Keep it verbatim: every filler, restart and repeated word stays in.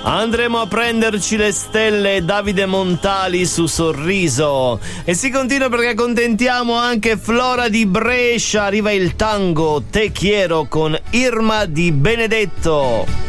Andremo a prenderci le stelle, Davide Montali su Sorriso. E si continua perché accontentiamo anche Flora di Brescia. Arriva il tango Te Quiero con Irma Di Benedetto.